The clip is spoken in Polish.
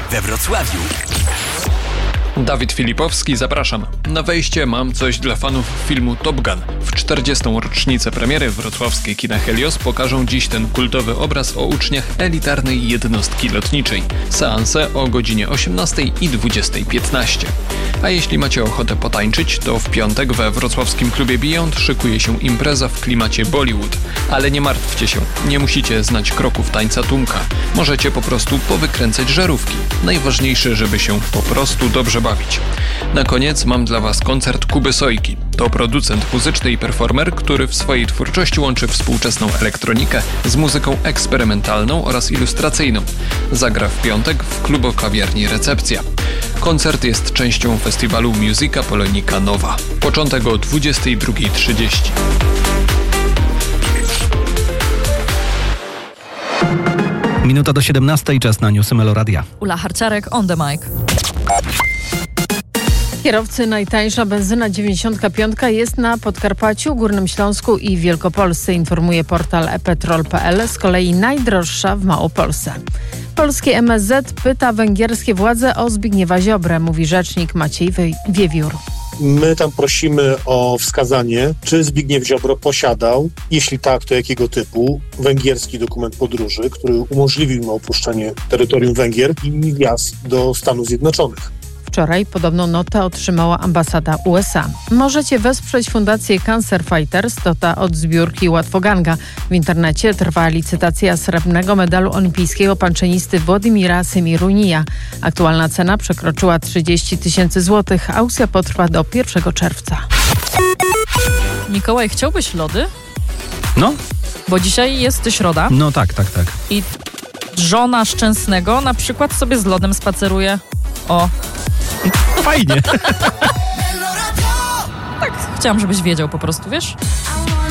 we Wrocławiu. Dawid Filipowski, zapraszam. Na wejście mam coś dla fanów filmu Top Gun. W 40. rocznicę premiery wrocławskie kina Helios pokażą dziś ten kultowy obraz o uczniach elitarnej jednostki lotniczej. Seanse o godzinie 18 i 20:15. A jeśli macie ochotę potańczyć, to w piątek we wrocławskim klubie Beyond szykuje się impreza w klimacie Bollywood. Ale nie martwcie się, nie musicie znać kroków tańca Tunka. Możecie po prostu powykręcać żarówki. Najważniejsze, żeby się po prostu dobrze bawić. Na koniec mam dla Was koncert Kuby Sojki. To producent muzyczny i performer, który w swojej twórczości łączy współczesną elektronikę z muzyką eksperymentalną oraz ilustracyjną. Zagra w piątek w klubo-kawiarni Recepcja. Koncert jest częścią festiwalu Musica Polonica Nowa. Początek o 22:30. Minuta do 17:00, czas na newsy Meloradia. Ula Harciarek, on the mic. Kierowcy, najtańsza benzyna 95 jest na Podkarpaciu, Górnym Śląsku i Wielkopolsce, informuje portal epetrol.pl. Z kolei najdroższa w Małopolsce. Polskie MSZ pyta węgierskie władze o Zbigniewa Ziobrę, mówi rzecznik Maciej Wiewiór. My tam prosimy o wskazanie, czy Zbigniew Ziobro posiadał, jeśli tak, to jakiego typu, węgierski dokument podróży, który umożliwił mu opuszczenie terytorium Węgier i wjazd do Stanów Zjednoczonych. Wczoraj podobną notę otrzymała ambasada USA. Możecie wesprzeć fundację Cancer Fighters, to ta od zbiórki Łatwoganga. W internecie trwa licytacja srebrnego medalu olimpijskiego panczenisty Władimira Semirunija. Aktualna cena przekroczyła 30 000 złotych. Aukcja potrwa do 1 czerwca. Mikołaj, chciałbyś lody? No? Bo dzisiaj jest środa. No tak. I żona Szczęsnego na przykład sobie z lodem spaceruje. O. Fajnie. Tak, chciałam, żebyś wiedział po prostu, wiesz?